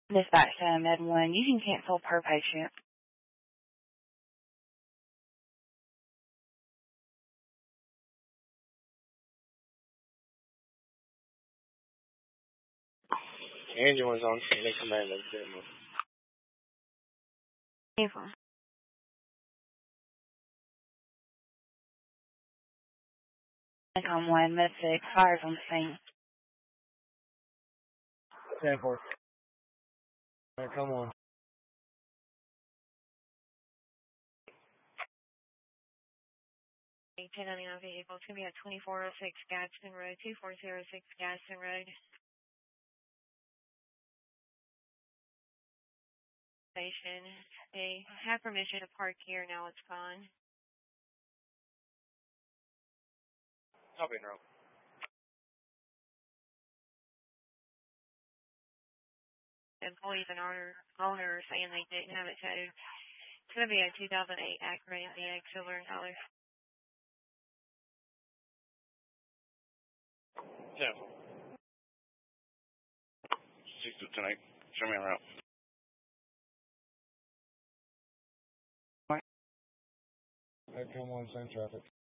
Dispatch to Med 1. You can cancel per patient. Anyone's on scene and command them. Info. Income 1, Med 6, fires on the scene. 10-4. Alright, come on. 1099 vehicle. It's going to be at 2406 Gadsden Road, 2406 Gadsden Road. Station. They have permission to park here. Now it's gone. Copy, no. Employees and owners saying they didn't have it towed. It's going to be a 2008 Acura MDX silver and color. 10-4. 6 to tonight. Show me around. Alright, come on, same traffic.